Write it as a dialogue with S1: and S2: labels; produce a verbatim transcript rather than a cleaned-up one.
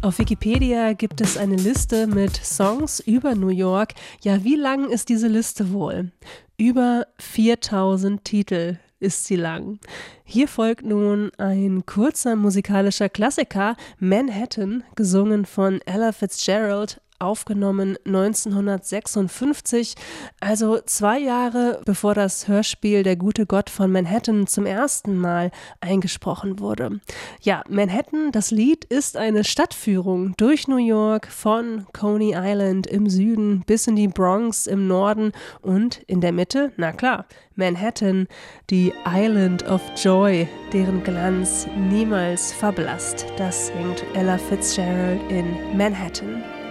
S1: Auf Wikipedia gibt es eine Liste mit Songs über New York. Ja, wie lang ist diese Liste wohl? Über viertausend Titel ist sie lang. Hier folgt nun ein kurzer musikalischer Klassiker, Manhattan, gesungen von Ella Fitzgerald, aufgenommen neunzehnhundertsechsundfünfzig, also zwei Jahre bevor das Hörspiel Der gute Gott von Manhattan zum ersten Mal eingesprochen wurde. Ja, Manhattan, das Lied, ist eine Stadtführung durch New York von Coney Island im Süden bis in die Bronx im Norden und in der Mitte, na klar, Manhattan, die Island of Joy, deren Glanz niemals verblasst. Das singt Ella Fitzgerald in Manhattan.